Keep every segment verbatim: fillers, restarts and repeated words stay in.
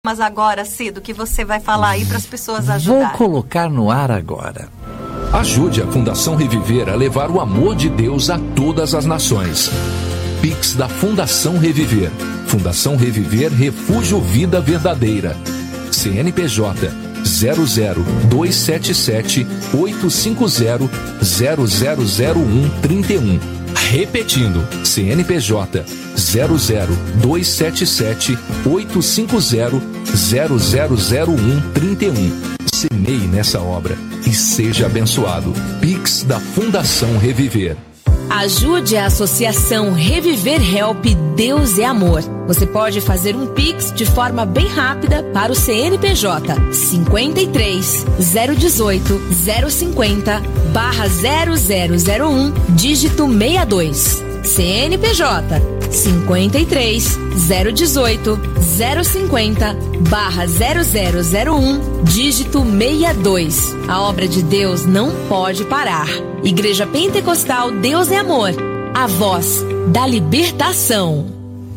Mas agora, Cido, que você vai falar aí para as pessoas ajudarem? Vou colocar no ar agora. Ajude a Fundação Reviver a levar o amor de Deus a todas as nações. Pix da Fundação Reviver. Fundação Reviver Refúgio Vida Verdadeira. C N P J zero zero dois sete sete oito cinco zero zero zero zero um três um. Repetindo, C N P J zero zero dois sete sete oito cinco zero zero zero zero um três um. Semeie nessa obra e seja abençoado. Pix da Fundação Reviver. Ajude a Associação Reviver Help Deus é Amor. Você pode fazer um Pix de forma bem rápida para o C N P J cinquenta e três, zero dezoito, zero cinquenta, barra zero zero zero um, dígito sessenta e dois. C N P J cinquenta e três, zero dezoito, zero cinquenta, barra zero zero zero um, dígito sessenta e dois. A obra de Deus não pode parar. Igreja Pentecostal Deus é Amor, a voz da libertação.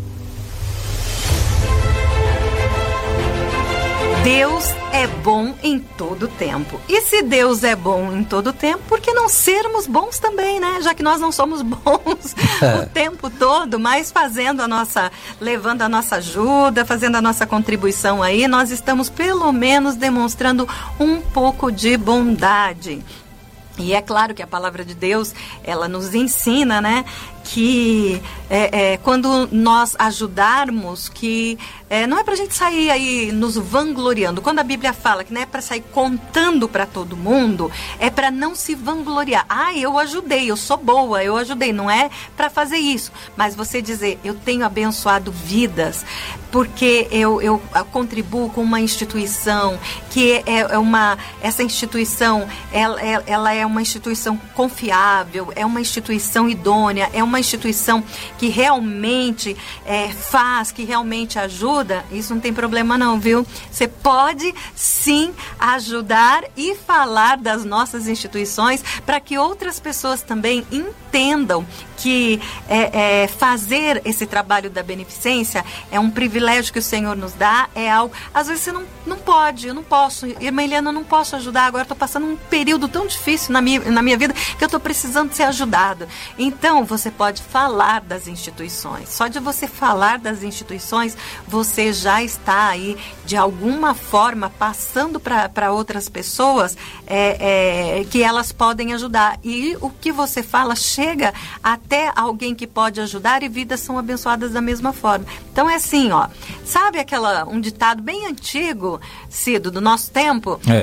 Deus é bom em todo tempo. E se Deus é bom em todo tempo, por que não sermos bons também, né? Já que nós não somos bons o tempo todo, mas fazendo a nossa, levando a nossa ajuda, fazendo a nossa contribuição aí, nós estamos pelo menos demonstrando um pouco de bondade. E é claro que a palavra de Deus, ela nos ensina, né, que é, é, quando nós ajudarmos, que é, não é para a gente sair aí nos vangloriando. Quando a Bíblia fala que não é para sair contando para todo mundo, é para não se vangloriar. Ah, eu ajudei, eu sou boa, eu ajudei. Não é para fazer isso, mas você dizer, eu tenho abençoado vidas, porque eu, eu contribuo com uma instituição, que é, é uma, essa instituição, ela, ela é uma instituição confiável, é uma instituição idônea, é uma instituição que realmente é, faz, que realmente ajuda. Isso não tem problema não, viu? Você pode sim ajudar e falar das nossas instituições para que outras pessoas também entendam que é, é, fazer esse trabalho da beneficência é um privilégio que o Senhor nos dá, é algo, às vezes você não, não pode, eu não posso, irmã Eliana, eu não posso ajudar agora, estou passando um período tão difícil na minha, na minha vida que eu estou precisando ser ajudado. Então, você pode falar das instituições. Só de você falar das instituições, você já está aí, de alguma forma, passando para outras pessoas é, é, que elas podem ajudar. E o que você fala chega até alguém que pode ajudar e vidas são abençoadas da mesma forma. Então, é assim, ó. Sabe aquela, um ditado bem antigo, Cido, do nosso tempo? É.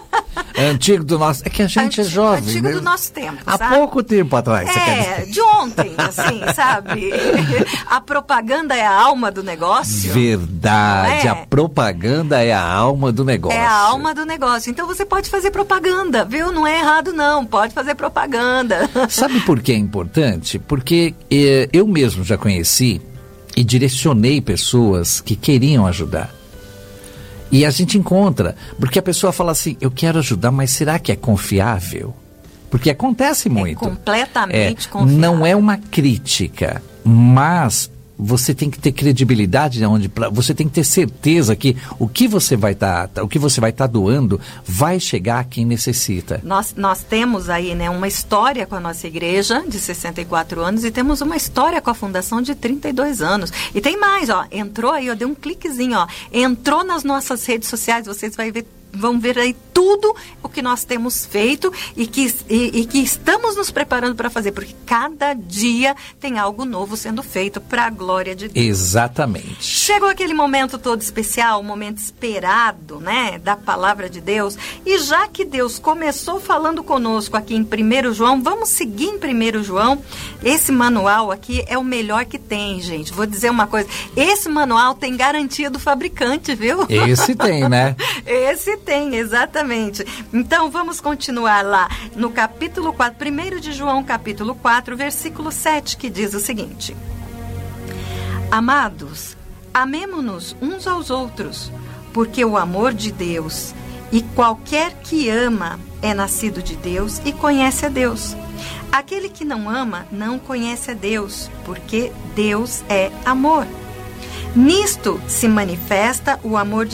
É antigo do nosso... É que a gente Antigo, é jovem. Antigo né? do nosso tempo, Há sabe? pouco tempo atrás. Você quer É, dizer. de ontem, assim, sabe? A propaganda é a alma do negócio. Verdade. Não é? A propaganda é a alma do negócio. É a alma do negócio. Então você pode fazer propaganda, viu? Não é errado, não. Pode fazer propaganda. Sabe por que é importante? Porque eh, eu mesmo já conheci e direcionei pessoas que queriam ajudar. E a gente encontra, porque a pessoa fala assim, eu quero ajudar, mas será que é confiável? Porque acontece muito. É completamente é, confiável. Não é uma crítica, mas você tem que ter credibilidade, onde pra, você tem que ter certeza que o que você vai estar, tá, o que você vai estar tá doando vai chegar a quem necessita. Nós, nós temos aí, né, uma história com a nossa igreja de sessenta e quatro anos e temos uma história com a fundação de trinta e dois anos. E tem mais, ó, entrou aí, ó, deu um cliquezinho, ó, entrou nas nossas redes sociais, vocês vai ver, vão ver aí tudo o que nós temos feito e que, e, e que estamos nos preparando para fazer, porque cada dia tem algo novo sendo feito para a glória de Deus. Exatamente. Chegou aquele momento todo especial, o momento esperado, né, da palavra de Deus. E já que Deus começou falando conosco aqui em primeiro João, vamos seguir em primeiro João. Esse manual aqui é o melhor que tem, gente. Vou dizer uma coisa, esse manual tem garantia do fabricante, viu? Esse tem, né? Esse tem, exatamente. Então, vamos continuar lá no capítulo quatro, primeiro de João, capítulo quatro, versículo sete, que diz o seguinte: Amados, amemo-nos uns aos outros, porque o amor de Deus, e qualquer que ama é nascido de Deus e conhece a Deus. Aquele que não ama não conhece a Deus, porque Deus é amor. Nisto se manifesta o amor de